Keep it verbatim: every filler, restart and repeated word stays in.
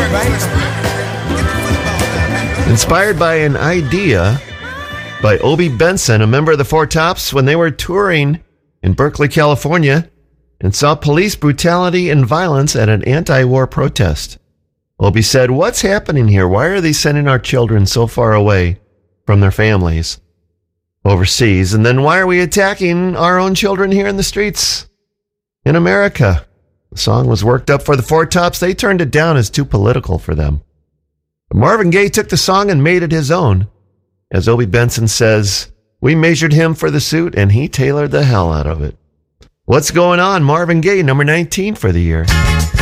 Inspired by an idea by Obie Benson, a member of the Four Tops, when they were touring in Berkeley, California, and saw police brutality and violence at an anti-war protest. Obie said, "What's happening here? Why are they sending our children so far away from their families overseas? And then why are we attacking our own children here in the streets in America?" The song was worked up for the Four Tops. They turned it down as too political for them. But Marvin Gaye took the song and made it his own. As Obie Benson says, "We measured him for the suit and he tailored the hell out of it." What's going on? Marvin Gaye, number nineteen for the year.